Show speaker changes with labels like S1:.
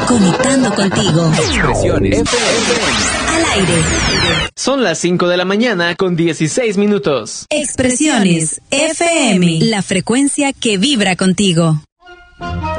S1: Conectando contigo.
S2: Expresiones FM.
S1: Al aire.
S3: Son las 5 de la mañana con 16 minutos.
S1: Expresiones FM. La frecuencia que vibra contigo.